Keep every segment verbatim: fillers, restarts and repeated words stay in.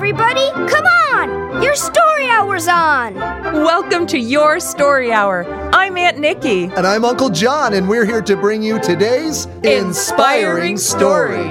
everybody! Come on! Your story hour's on! Welcome to Your Story Hour. I'm Aunt Nikki. And I'm Uncle John, and we're here to bring you today's Inspiring, Inspiring Story.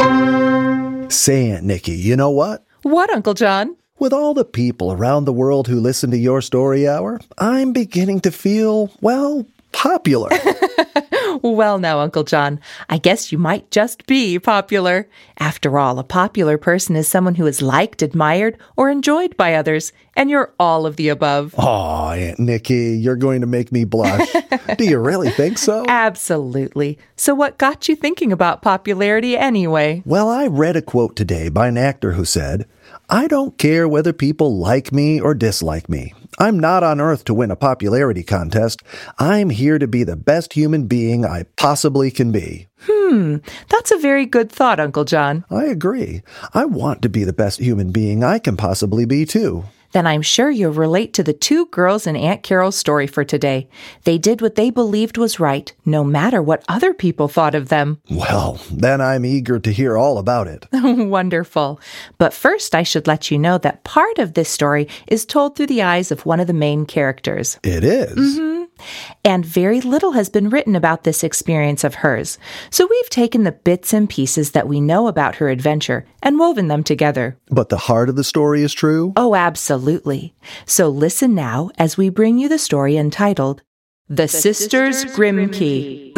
Say, Aunt Nikki, you know what? What, Uncle John? With all the people around the world who listen to Your Story Hour, I'm beginning to feel, well, popular. Well, now, Uncle John, I guess you might just be popular. After all, a popular person is someone who is liked, admired, or enjoyed by others, and you're all of the above. Oh, Aunt Nikki, you're going to make me blush. Do you really think so? Absolutely. So what got you thinking about popularity anyway? Well, I read a quote today by an actor who said, "I don't care whether people like me or dislike me. I'm not on earth to win a popularity contest. I'm here to be the best human being I possibly can be." Hmm, that's a very good thought, Uncle John. I agree. I want to be the best human being I can possibly be, too. Then I'm sure you'll relate to the two girls in Aunt Carol's story for today. They did what they believed was right, no matter what other people thought of them. Well, then I'm eager to hear all about it. Wonderful. But first, I should let you know that part of this story is told through the eyes of one of the main characters. It is? Mm-hmm. And very little has been written about this experience of hers. So we've taken the bits and pieces that we know about her adventure and woven them together. But the heart of the story is true? Oh, absolutely. So listen now as we bring you the story entitled, The, the Sisters, Sisters Grimke.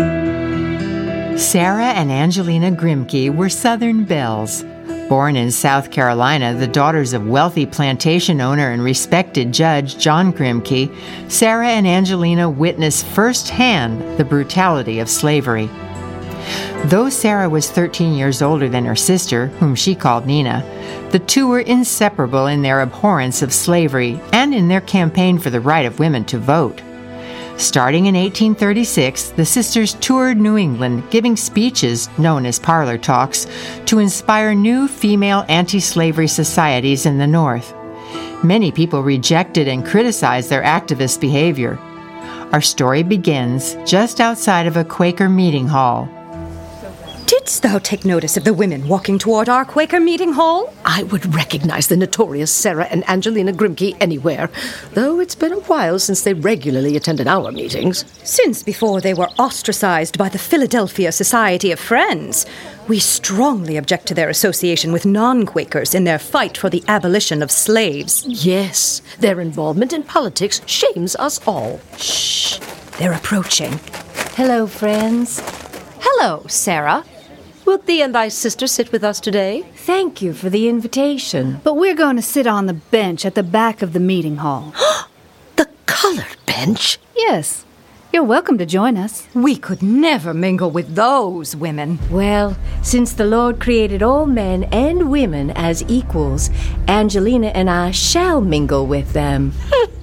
Sarah and Angelina Grimke were Southern belles. Born in South Carolina, the daughters of wealthy plantation owner and respected judge John Grimke, Sarah and Angelina witnessed firsthand the brutality of slavery. Though Sarah was thirteen years older than her sister, whom she called Nina, the two were inseparable in their abhorrence of slavery and in their campaign for the right of women to vote. Starting in eighteen thirty-six, the sisters toured New England, giving speeches, known as parlor talks, to inspire new female anti-slavery societies in the North. Many people rejected and criticized their activist behavior. Our story begins just outside of a Quaker meeting hall. Didst thou take notice of the women walking toward our Quaker meeting hall? I would recognize the notorious Sarah and Angelina Grimke anywhere, though it's been a while since they regularly attended our meetings. Since before they were ostracized by the Philadelphia Society of Friends. We strongly object to their association with non-Quakers in their fight for the abolition of slaves. Yes, their involvement in politics shames us all. Shh, they're approaching. Hello, friends. Hello, Sarah. Wilt thee and thy sister sit with us today? Thank you for the invitation. But we're going to sit on the bench at the back of the meeting hall. The colored bench? Yes. You're welcome to join us. We could never mingle with those women. Well, since the Lord created all men and women as equals, Angelina and I shall mingle with them.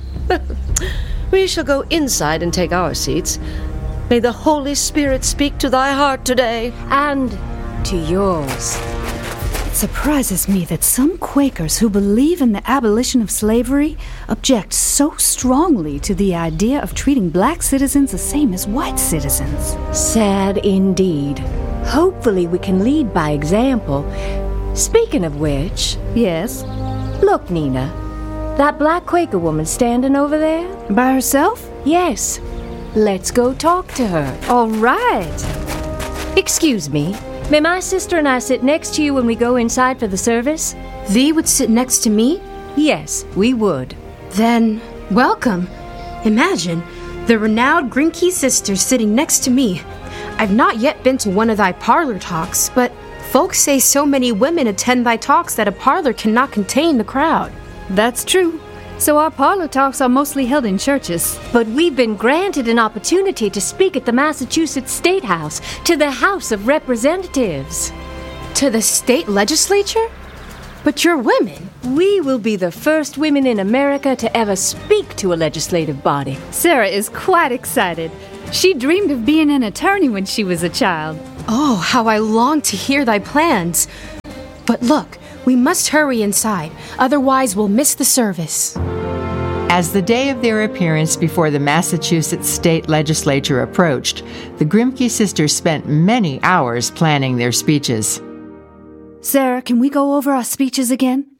We shall go inside and take our seats. May the Holy Spirit speak to thy heart today. And to yours. It surprises me that some Quakers who believe in the abolition of slavery object so strongly to the idea of treating black citizens the same as white citizens. Sad indeed. Hopefully we can lead by example. Speaking of which... Yes? Look, Nina. That black Quaker woman standing over there? By herself? Yes. Let's go talk to her. All right. Excuse me. May my sister and I sit next to you when we go inside for the service? Thee would sit next to me? Yes, we would. Then, welcome. Imagine, the renowned Grimke sisters sitting next to me. I've not yet been to one of thy parlor talks, but folks say so many women attend thy talks that a parlor cannot contain the crowd. That's true. So our parlor talks are mostly held in churches. But we've been granted an opportunity to speak at the Massachusetts State House, to the House of Representatives. To the state legislature? But you're women. We will be the first women in America to ever speak to a legislative body. Sarah is quite excited. She dreamed of being an attorney when she was a child. Oh, how I long to hear thy plans. But look, we must hurry inside, otherwise we'll miss the service. As the day of their appearance before the Massachusetts State Legislature approached, the Grimke sisters spent many hours planning their speeches. Sarah, can we go over our speeches again?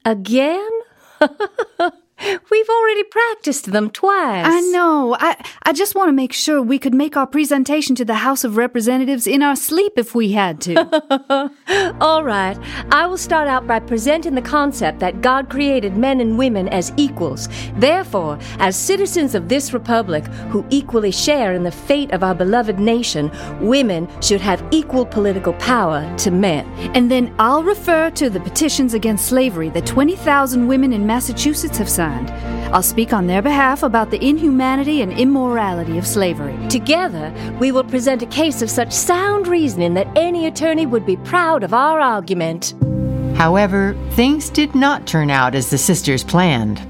Again? We've already practiced them twice. I know. I, I just want to make sure we could make our presentation to the House of Representatives in our sleep if we had to. All right. I will start out by presenting the concept that God created men and women as equals. Therefore, as citizens of this republic who equally share in the fate of our beloved nation, women should have equal political power to men. And then I'll refer to the petitions against slavery that twenty thousand women in Massachusetts have signed. I'll speak on their behalf about the inhumanity and immorality of slavery. Together, we will present a case of such sound reasoning that any attorney would be proud of our argument. However, things did not turn out as the sisters planned.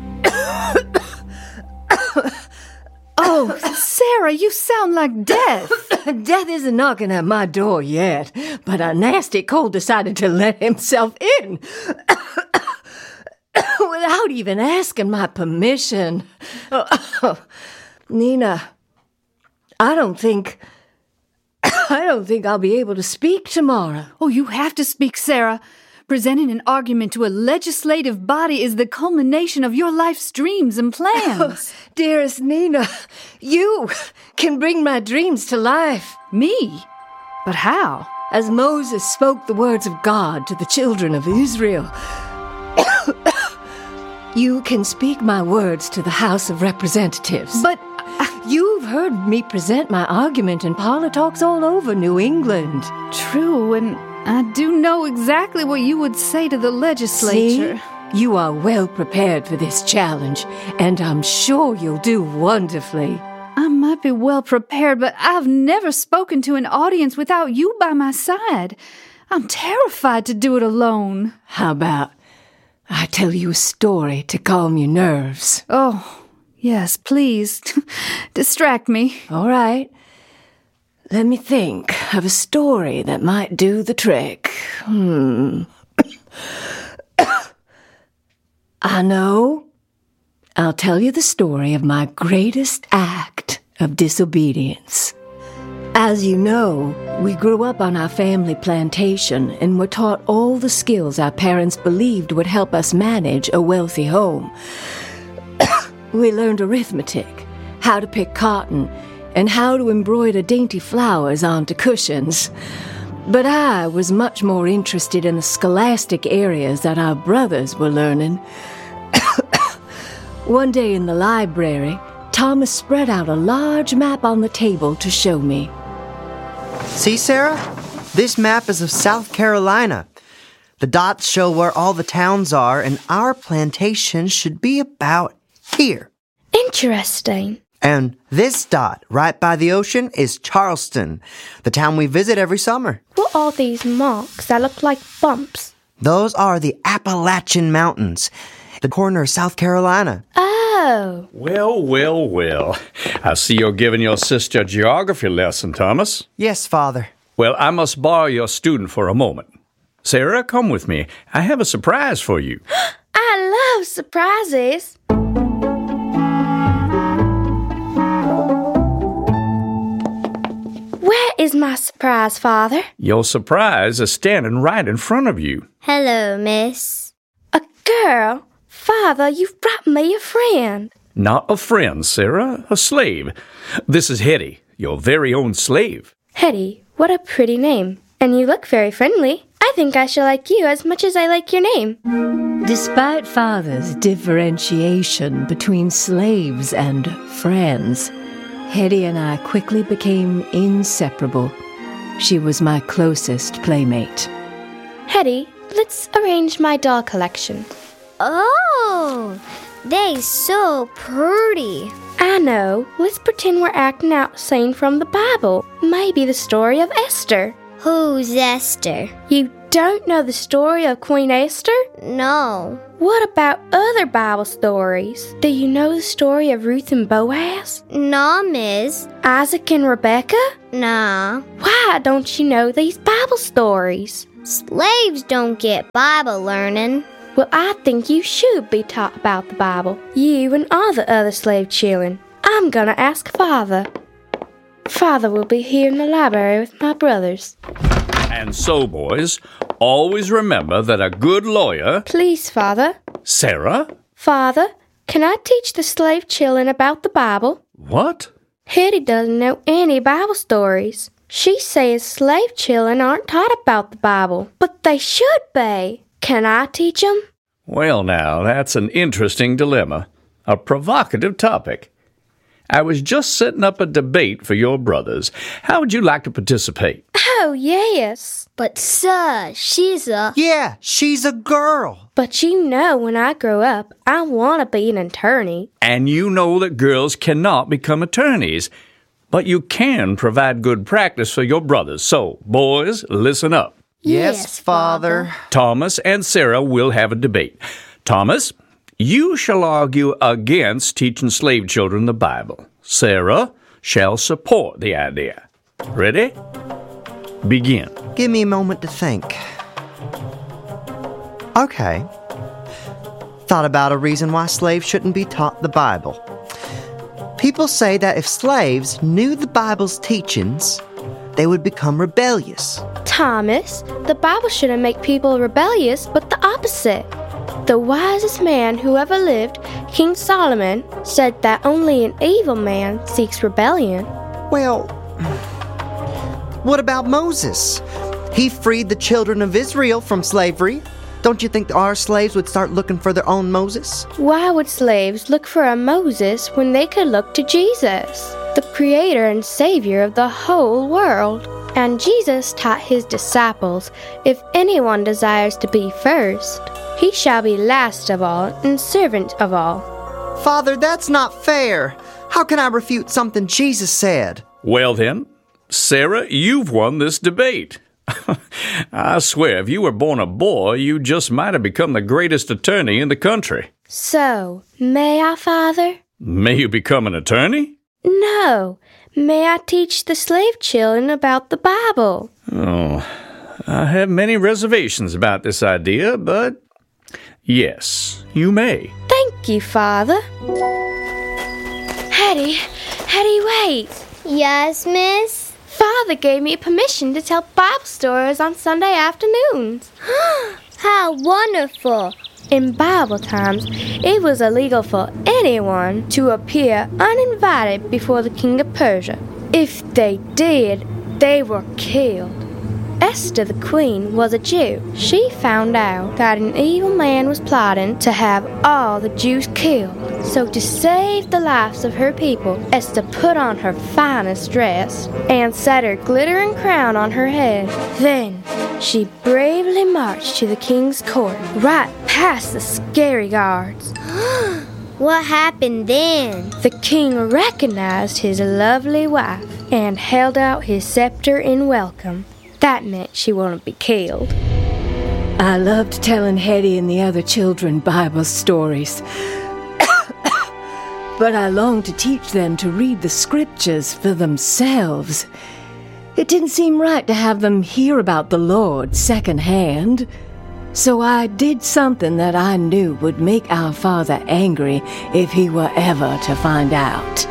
Oh, Sarah, you sound like death. Death isn't knocking at my door yet, but a nasty cold decided to let himself in. Without even asking my permission. Oh, Nina, I don't think... I don't think I'll be able to speak tomorrow. Oh, you have to speak, Sarah. Presenting an argument to a legislative body is the culmination of your life's dreams and plans. Oh, dearest Nina, you can bring my dreams to life. Me? But how? As Moses spoke the words of God to the children of Israel... You can speak my words to the House of Representatives. But uh, you've heard me present my argument in parlor talks all over New England. True, and I do know exactly what you would say to the legislature. See? You are well prepared for this challenge, and I'm sure you'll do wonderfully. I might be well prepared, but I've never spoken to an audience without you by my side. I'm terrified to do it alone. How about I tell you a story to calm your nerves? Oh, yes, please. Distract me. All right. Let me think of a story that might do the trick. Hmm. I know. I'll tell you the story of my greatest act of disobedience. As you know, we grew up on our family plantation and were taught all the skills our parents believed would help us manage a wealthy home. We learned arithmetic, how to pick cotton, and how to embroider dainty flowers onto cushions. But I was much more interested in the scholastic areas that our brothers were learning. One day in the library, Thomas spread out a large map on the table to show me. See, Sarah? This map is of South Carolina. The dots show where all the towns are, and our plantation should be about here. Interesting. And this dot, right by the ocean, is Charleston, the town we visit every summer. What are these marks that look like bumps? Those are the Appalachian Mountains, the corner of South Carolina. Oh. Well, well, well. I see you're giving your sister a geography lesson, Thomas. Yes, Father. Well, I must borrow your student for a moment. Sarah, come with me. I have a surprise for you. I love surprises. Where is my surprise, Father? Your surprise is standing right in front of you. Hello, miss. A girl? Father, you've brought me a friend. Not a friend, Sarah, a slave. This is Hetty, your very own slave. Hetty, what a pretty name. And you look very friendly. I think I shall like you as much as I like your name. Despite Father's differentiation between slaves and friends, Hetty and I quickly became inseparable. She was my closest playmate. Hetty, let's arrange my doll collection. Oh, they're so pretty. I know. Let's pretend we're acting out a scene from the Bible. Maybe the story of Esther. Who's Esther? You don't know the story of Queen Esther? No. What about other Bible stories? Do you know the story of Ruth and Boaz? Nah, miss. Isaac and Rebecca? Nah. Why don't you know these Bible stories? Slaves don't get Bible learning. Well, I think you should be taught about the Bible. You and all the other slave children. I'm gonna ask Father. Father will be here in the library with my brothers. And so, boys, always remember that a good lawyer... Please, Father. Sarah? Father, can I teach the slave children about the Bible? What? Hetty doesn't know any Bible stories. She says slave children aren't taught about the Bible, but they should be. Can I teach them? Well, now, that's an interesting dilemma. A provocative topic. I was just setting up a debate for your brothers. How would you like to participate? Oh, yes. But, sir, she's a... Yeah, she's a girl. But you know when I grow up, I want to be an attorney. And you know that girls cannot become attorneys. But you can provide good practice for your brothers. So, boys, listen up. Yes, Yes, Father. Father. Thomas and Sarah will have a debate. Thomas, you shall argue against teaching slave children the Bible. Sarah shall support the idea. Ready? Begin. Give me a moment to think. Okay. Thought about a reason why slaves shouldn't be taught the Bible. People say that if slaves knew the Bible's teachings, they would become rebellious. Thomas, the Bible shouldn't make people rebellious, but the opposite. The wisest man who ever lived, King Solomon, said that only an evil man seeks rebellion. Well, what about Moses? He freed the children of Israel from slavery. Don't you think our slaves would start looking for their own Moses? Why would slaves look for a Moses when they could look to Jesus, the creator and savior of the whole world? And Jesus taught his disciples, if anyone desires to be first, he shall be last of all and servant of all. Father, that's not fair. How can I refute something Jesus said? Well then, Sarah, you've won this debate. I swear, if you were born a boy, you just might have become the greatest attorney in the country. So, may I, Father? May you become an attorney? No. May I teach the slave children about the Bible? Oh, I have many reservations about this idea, but yes, you may. Thank you, Father. Hetty, Hetty, wait. Yes, miss? Father gave me permission to tell Bible stories on Sunday afternoons. How wonderful. In Bible times, it was illegal for anyone to appear uninvited before the king of Persia. If they did, they were killed. Esther the queen was a Jew. She found out that an evil man was plotting to have all the Jews killed. So to save the lives of her people, Esther put on her finest dress and set her glittering crown on her head. Then she bravely marched to the king's court, right past the scary guards. What happened then? The king recognized his lovely wife and held out his scepter in welcome. That meant she wouldn't be killed. I loved telling Hetty and the other children Bible stories. But I longed to teach them to read the scriptures for themselves. It didn't seem right to have them hear about the Lord secondhand. So I did something that I knew would make our Father angry if he were ever to find out.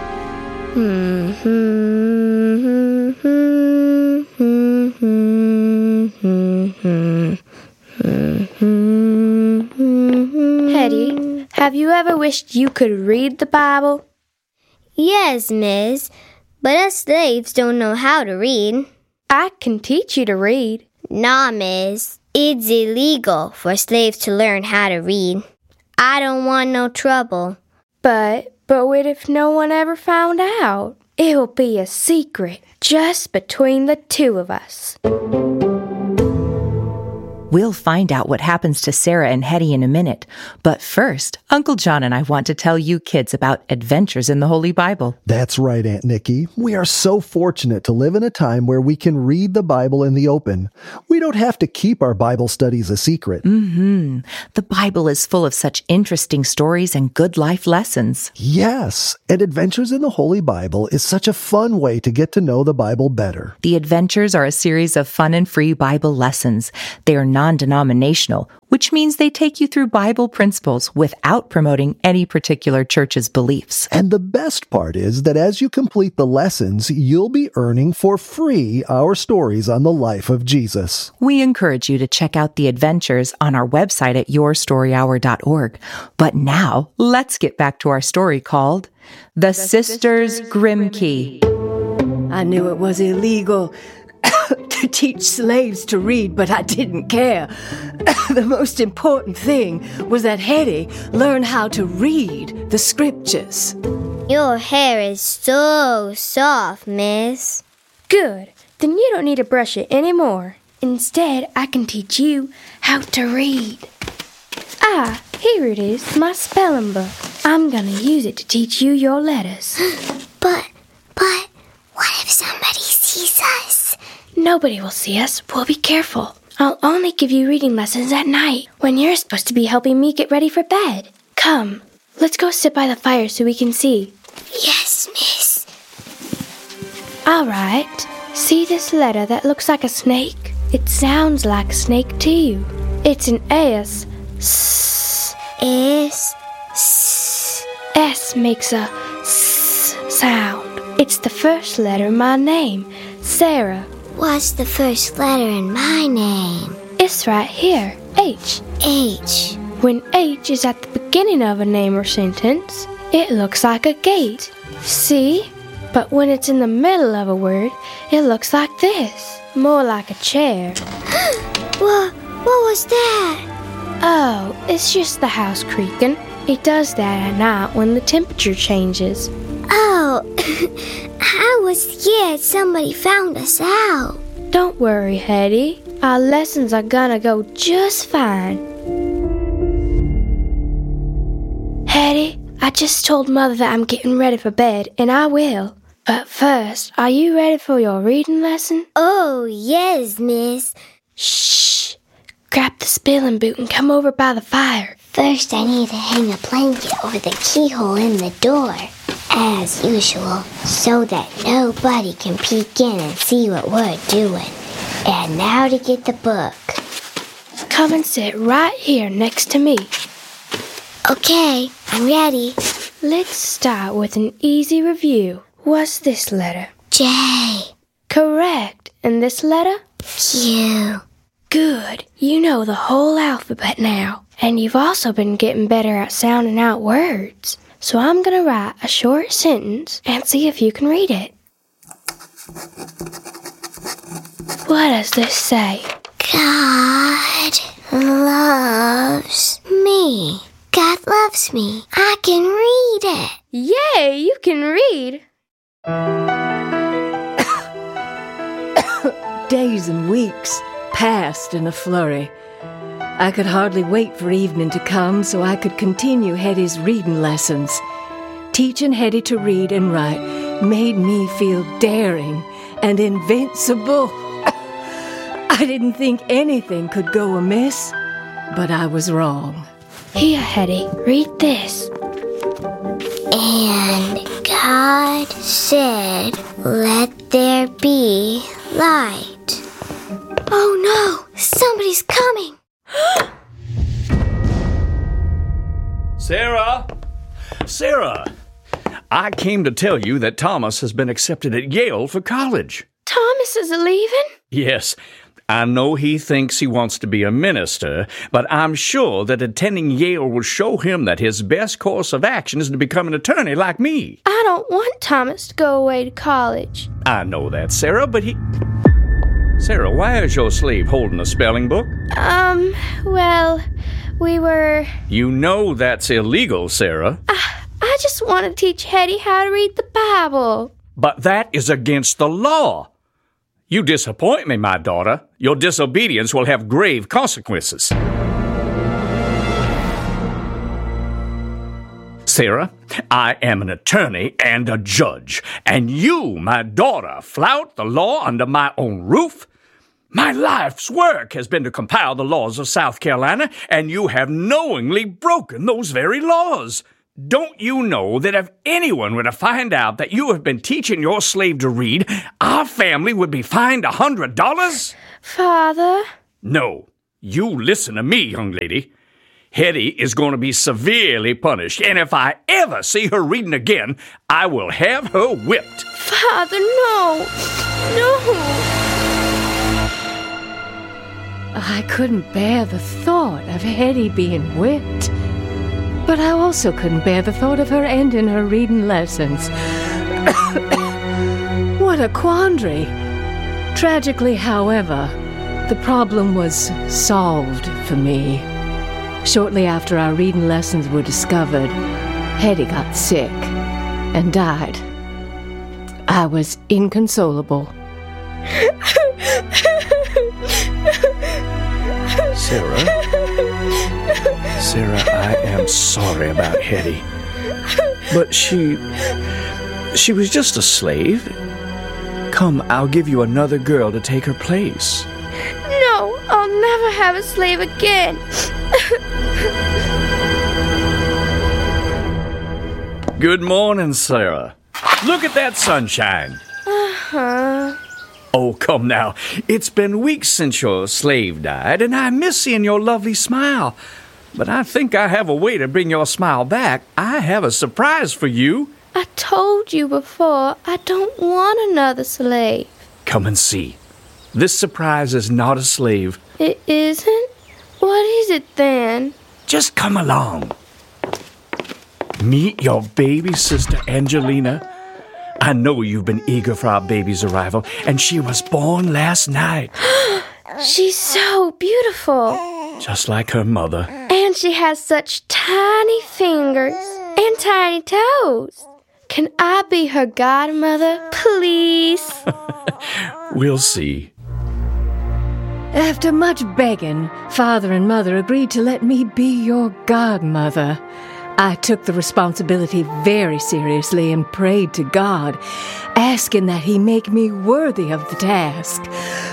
Hetty, have you ever wished you could read the Bible? Yes, miss. But us slaves don't know how to read. I can teach you to read. Nah, miss. It's illegal for slaves to learn how to read. I don't want no trouble. But, but what if no one ever found out? It'll be a secret, just between the two of us. We'll find out what happens to Sarah and Hetty in a minute. But first, Uncle John and I want to tell you kids about adventures in the Holy Bible. That's right, Aunt Nikki. We are so fortunate to live in a time where we can read the Bible in the open. We don't have to keep our Bible studies a secret. Mm-hmm. The Bible is full of such interesting stories and good life lessons. Yes, and Adventures in the Holy Bible is such a fun way to get to know the Bible better. The adventures are a series of fun and free Bible lessons. They are not non-denominational, which means they take you through Bible principles without promoting any particular church's beliefs. And the best part is that as you complete the lessons, you'll be earning for free our stories on the life of Jesus. We encourage you to check out the adventures on our website at your story hour dot org. But now, let's get back to our story called The, the Sisters, Sisters Grimke. I knew it was illegal to teach slaves to read, but I didn't care. The most important thing was that Hetty learn how to read the scriptures. Your hair is so soft, miss. Good. Then you don't need to brush it anymore. Instead, I can teach you how to read. Ah, here it is, my spelling book. I'm gonna use it to teach you your letters. But, but, what if somebody sees us? Nobody will see us. We'll be careful. I'll only give you reading lessons at night, when you're supposed to be helping me get ready for bed. Come, let's go sit by the fire so we can see. Yes, miss. All right. See this letter that looks like a snake? It sounds like a snake to you. It's an S. S. S. S. S makes a S sound. It's the first letter in my name, Sarah. What's the first letter in my name? It's right here, H. H. When H is at the beginning of a name or sentence, it looks like a gate. See? But when it's in the middle of a word, it looks like this. More like a chair. What? What was that? Oh, it's just the house creaking. It does that at night when the temperature changes. Oh, I was scared somebody found us out. Don't worry, Hetty. Our lessons are gonna go just fine. Hetty, I just told Mother that I'm getting ready for bed, and I will. But first, are you ready for your reading lesson? Oh, yes, miss. Shh. Grab the spelling boot and come over by the fire. First, I need to hang a blanket over the keyhole in the door, as usual, so that nobody can peek in and see what we're doing. And now to get the book. Come and sit right here next to me. Okay, I'm ready. Let's start with an easy review. What's this letter? J. Correct. And this letter? Q. Good. You know the whole alphabet now. And you've also been getting better at sounding out words. So I'm going to write a short sentence and see if you can read it. What does this say? God loves me. God loves me. I can read it. Yay, you can read. Days and weeks passed in a flurry. I could hardly wait for evening to come so I could continue Hetty's reading lessons. Teaching Hetty to read and write made me feel daring and invincible. I didn't think anything could go amiss, but I was wrong. Here, Hetty, read this. And God said, let there be light. Oh no, somebody's coming. Sarah! Sarah! I came to tell you that Thomas has been accepted at Yale for college. Thomas is leaving? Yes. I know he thinks he wants to be a minister, but I'm sure that attending Yale will show him that his best course of action is to become an attorney like me. I don't want Thomas to go away to college. I know that, Sarah, but he... Sarah, why is your slave holding a spelling book? Um, well, we were... You know that's illegal, Sarah. Uh, I just want to teach Hetty how to read the Bible. But that is against the law. You disappoint me, my daughter. Your disobedience will have grave consequences. Sarah, I am an attorney and a judge, and you, my daughter, flout the law under my own roof? My life's work has been to compile the laws of South Carolina, and you have knowingly broken those very laws. Don't you know that if anyone were to find out that you have been teaching your slave to read, our family would be fined a hundred dollars? Father? No, You listen to me, young lady. Hetty is going to be severely punished, and if I ever see her reading again, I will have her whipped. Father, no. No. I couldn't bear the thought of Hetty being whipped. But I also couldn't bear the thought of her ending her reading lessons. What a quandary. Tragically, however, the problem was solved for me. Shortly after our reading lessons were discovered, Hetty got sick and died. I was inconsolable. Sarah? Sarah, I am sorry about Hetty. But she... she was just a slave. Come, I'll give you another girl to take her place. No, I'll never have a slave again. Good morning, Sarah. Look at that sunshine. Uh-huh. Oh, come now. It's been weeks since your slave died, and I miss seeing your lovely smile. But I think I have a way to bring your smile back. I have a surprise for you. I told you before, I don't want another slave. Come and see. This surprise is not a slave. It isn't? What is it then? Just come along. Meet your baby sister, Angelina. I know you've been eager for our baby's arrival, and she was born last night. She's so beautiful. Just like her mother. And she has such tiny fingers and tiny toes. Can I be her godmother, please? We'll see. After much begging, Father and Mother agreed to let me be your godmother. I took the responsibility very seriously and prayed to God, asking that He make me worthy of the task.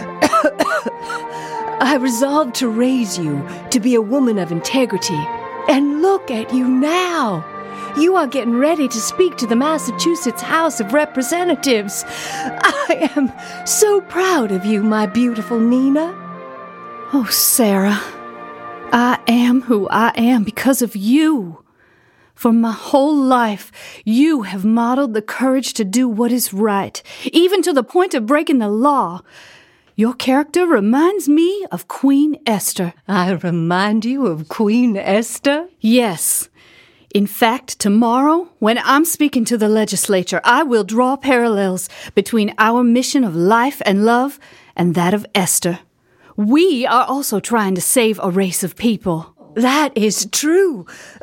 I resolved to raise you to be a woman of integrity. And look at you now. You are getting ready to speak to the Massachusetts House of Representatives. I am so proud of you, my beautiful Nina. Oh, Sarah, I am who I am because of you. For my whole life, you have modeled the courage to do what is right, even to the point of breaking the law. Your character reminds me of Queen Esther. I remind you of Queen Esther? Yes. In fact, tomorrow, when I'm speaking to the legislature, I will draw parallels between our mission of life and love and that of Esther. We are also trying to save a race of people. That is true.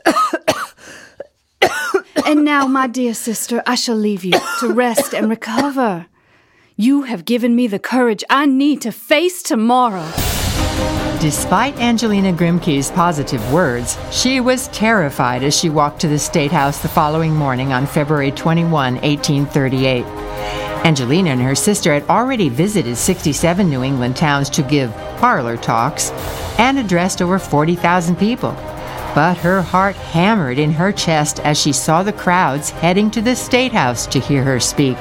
And now, my dear sister, I shall leave you to rest and recover. You have given me the courage I need to face tomorrow. Despite Angelina Grimke's positive words, she was terrified as she walked to the State House the following morning on February twenty-first, eighteen thirty-eight. Angelina and her sister had already visited sixty-seven New England towns to give parlor talks and addressed over forty thousand people. But her heart hammered in her chest as she saw the crowds heading to the State House to hear her speak.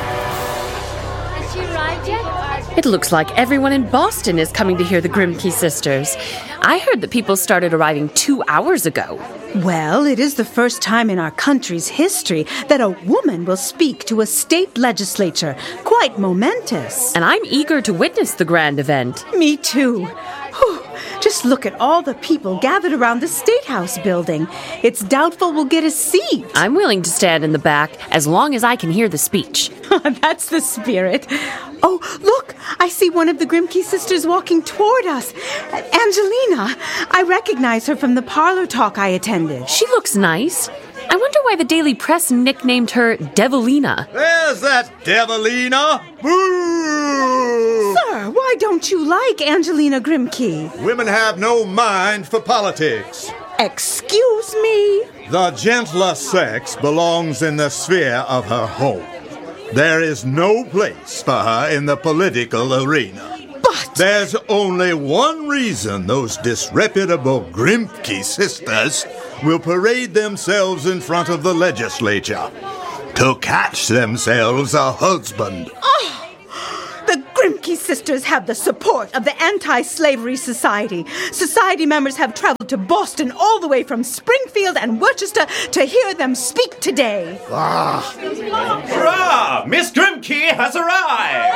It looks like everyone in Boston is coming to hear the Grimke sisters. I heard that people started arriving two hours ago. Well, it is the first time in our country's history that a woman will speak to a state legislature. Quite momentous. And I'm eager to witness the grand event. Me too. Whew. Just look at all the people gathered around the State House building. It's doubtful we'll get a seat. I'm willing to stand in the back as long as I can hear the speech. That's the spirit. Oh, look, I see one of the Grimke sisters walking toward us. Angelina, I recognize her from the parlor talk I attended. She looks nice. I wonder why the Daily Press nicknamed her Devilina. There's that Devilina! Boo! Sir, why don't you like Angelina Grimke? Women have no mind for politics. Excuse me? The gentler sex belongs in the sphere of her home. There is no place for her in the political arena. But there's only one reason those disreputable Grimke sisters will parade themselves in front of the legislature. To catch themselves a husband. Oh, the Grimke Sisters have the support of the Anti-Slavery Society. Society members have traveled to Boston all the way from Springfield and Worcester to hear them speak today. Ah. Hurrah! Miss Grimke has arrived!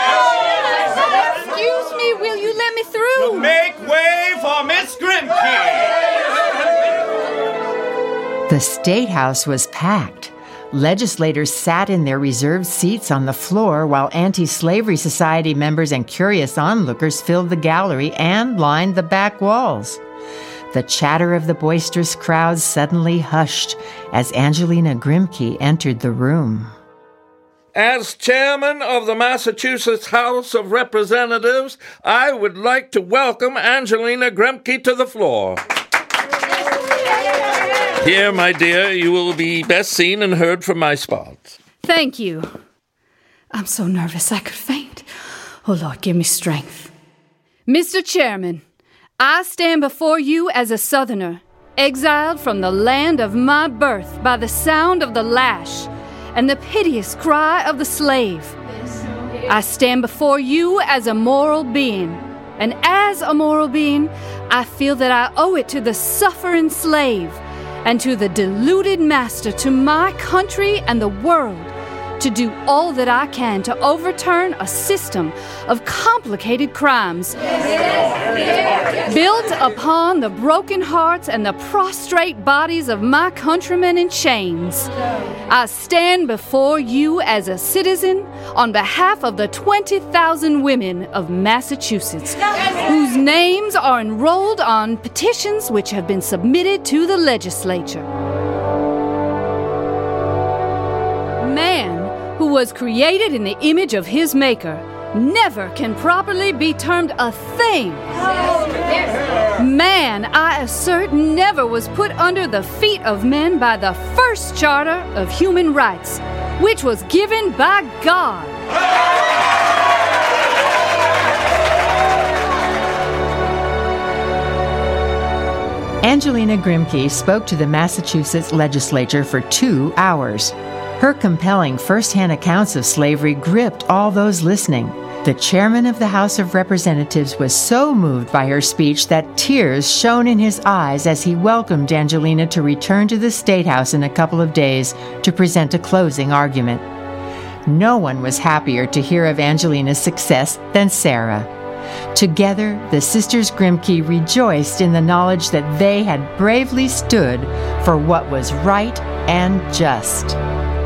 Excuse me, will you let me through? Make way for Miss Grimke! The State House was packed. Legislators sat in their reserved seats on the floor while Anti-Slavery Society members and curious onlookers filled the gallery and lined the back walls. The chatter of the boisterous crowd suddenly hushed as Angelina Grimke entered the room. As chairman of the Massachusetts House of Representatives, I would like to welcome Angelina Grimke to the floor. Here, my dear, you will be best seen and heard from my spot. Thank you. I'm so nervous I could faint. Oh, Lord, give me strength. Mister Chairman, I stand before you as a Southerner, exiled from the land of my birth by the sound of the lash and the piteous cry of the slave. I stand before you as a moral being, and as a moral being, I feel that I owe it to the suffering slave and to the deluded master, to my country and the world, to do all that I can to overturn a system of complicated crimes built upon the broken hearts and the prostrate bodies of my countrymen in chains. I stand before you as a citizen on behalf of the twenty thousand women of Massachusetts, whose names are enrolled on petitions which have been submitted to the legislature. Man, who was created in the image of his Maker, never can properly be termed a thing. Man, I assert, never was put under the feet of men by the first charter of human rights, which was given by God. Angelina Grimke spoke to the Massachusetts legislature for two hours. Her compelling first-hand accounts of slavery gripped all those listening. The chairman of the House of Representatives was so moved by her speech that tears shone in his eyes as he welcomed Angelina to return to the State House in a couple of days to present a closing argument. No one was happier to hear of Angelina's success than Sarah. Together, the sisters Grimke rejoiced in the knowledge that they had bravely stood for what was right and just.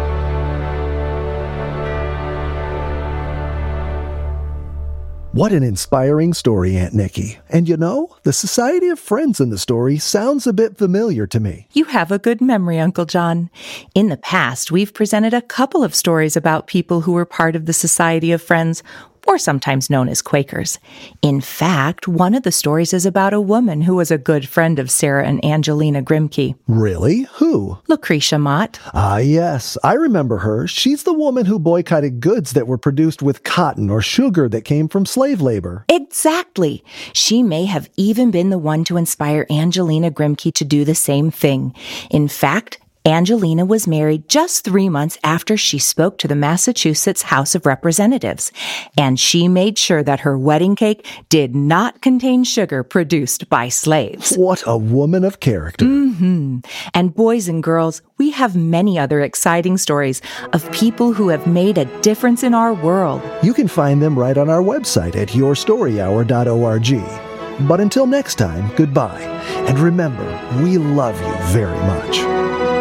What an inspiring story, Aunt Nikki. And you know, the Society of Friends in the story sounds a bit familiar to me. You have a good memory, Uncle John. In the past, we've presented a couple of stories about people who were part of the Society of Friends, or sometimes known as Quakers. In fact, one of the stories is about a woman who was a good friend of Sarah and Angelina Grimke. Really? Who? Lucretia Mott. Ah, yes. I remember her. She's the woman who boycotted goods that were produced with cotton or sugar that came from slave labor. Exactly. She may have even been the one to inspire Angelina Grimke to do the same thing. In fact, Angelina was married just three months after she spoke to the Massachusetts House of Representatives, and she made sure that her wedding cake did not contain sugar produced by slaves. What a woman of character. Mm-hmm. And boys and girls, we have many other exciting stories of people who have made a difference in our world. You can find them right on our website at your story hour dot org. But until next time, goodbye. And remember, we love you very much.